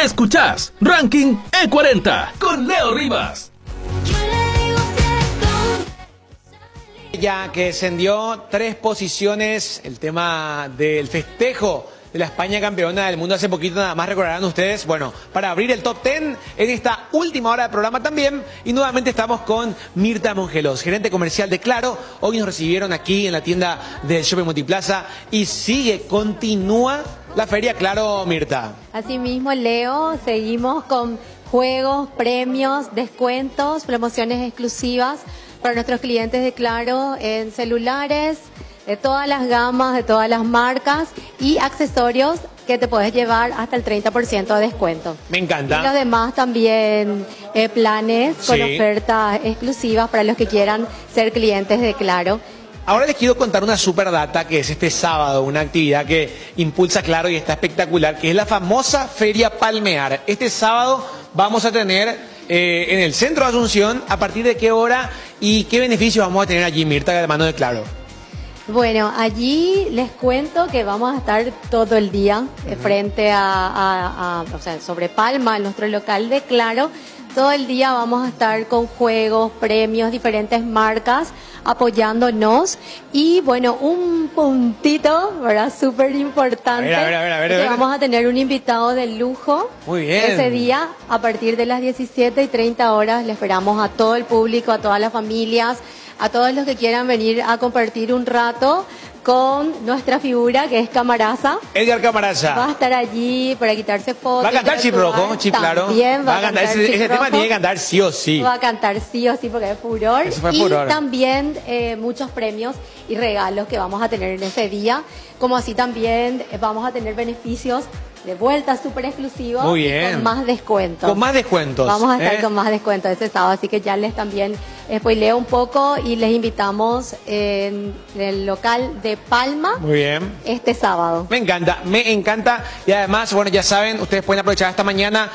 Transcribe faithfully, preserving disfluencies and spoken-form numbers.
Escuchás Ranking E cuarenta con Leo Rivas. Ya que descendió tres posiciones el tema del festejo de la España campeona del mundo hace poquito, nada más recordarán ustedes, bueno, para abrir el top diez en esta última hora del programa también, y nuevamente estamos con Mirta Mongelos, gerente comercial de Claro. Hoy nos recibieron aquí en la tienda del Shopping Multiplaza y sigue, continúa la feria Claro, Mirta. Asimismo, Leo, seguimos con juegos, premios, descuentos, promociones exclusivas para nuestros clientes de Claro en celulares, de todas las gamas, de todas las marcas y accesorios que te puedes llevar hasta el treinta por ciento de descuento. Me encanta. Y los demás también eh, planes con Sí. ofertas exclusivas para los que quieran ser clientes de Claro. Ahora les quiero contar una super data que es este sábado, una actividad que impulsa Claro y está espectacular, que es la famosa Feria Palmear. Este sábado vamos a tener eh, en el centro de Asunción, ¿a partir de qué hora y qué beneficios vamos a tener allí, Mirta, de la mano de Claro? Bueno, allí les cuento que vamos a estar todo el día uh-huh. frente a, a, a, o sea, sobre Palma, en nuestro local de Claro. Todo el día vamos a estar con juegos, premios, diferentes marcas apoyándonos. Y bueno, un puntito, ¿verdad? Súper importante. A ver, a ver, a ver, a ver. Que vamos a tener un invitado de lujo. Muy bien. Ese día, a partir de las diecisiete y treinta horas, le esperamos a todo el público, a todas las familias, a todos los que quieran venir a compartir un rato con nuestra figura, que es Camaraza. Edgar Camaraza. Va a estar allí para quitarse fotos. Va a cantar Chip Rojo, Chip Claro. También va, va a cantar, cantar ese, ese tema Rojo. tiene que cantar sí o sí. Va a cantar sí o sí porque es furor. Eso fue y furor. también eh, muchos premios y regalos que vamos a tener en ese día. Como así también eh, vamos a tener beneficios de vuelta súper exclusivos. Muy bien. Y con más descuentos. Con más descuentos. Vamos a estar ¿eh? con más descuentos ese sábado, así que ya les también spoileo un poco y les invitamos en el local de Palma. Muy bien. Este sábado. Me encanta, me encanta. Y además, bueno, ya saben, ustedes pueden aprovechar esta mañana